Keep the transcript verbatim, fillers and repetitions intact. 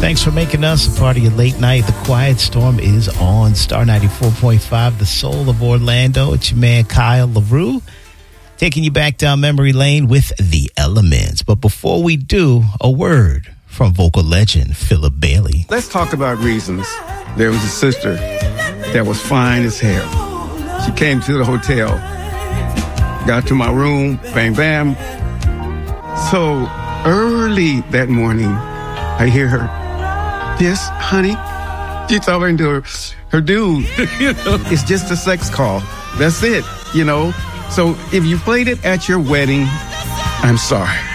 Thanks for making us a part of your late night. The Quiet Storm is on Star ninety-four point five, the soul of Orlando. It's your man, Kyle LaRue, taking you back down memory lane with The Elements. But before we do, a word from vocal legend Philip Bailey. Let's talk about reasons. There was a sister that was fine as hell. She came to the hotel, got to my room, bang, bam. So early that morning, I hear her, "Yes, honey." She's talking to her, her dude. You know, it's just a sex call. That's it, you know. So if you played it at your wedding, I'm sorry.